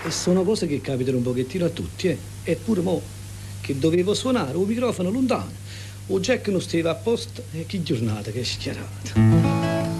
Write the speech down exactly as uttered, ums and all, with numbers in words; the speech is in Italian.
E sono cose che capitano un pochettino a tutti, eh. Eppure mo, che dovevo suonare un microfono lontano, o Jack non stava a posto, e che giornata che è schiarata.